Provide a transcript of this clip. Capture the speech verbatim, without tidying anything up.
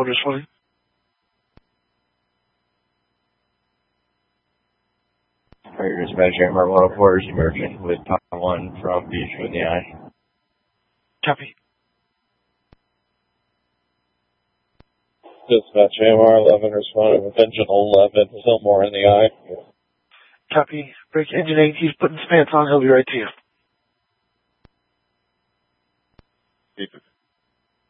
one responding. Alright, dispatch, Amber one oh four is emerging with Pop one from the issue in the eye. Copy. Dispatch, A M R eleven responding with engine eleven, Fillmore in the eye. Copy. Break engine eight, he's putting stance on, he'll be right to you.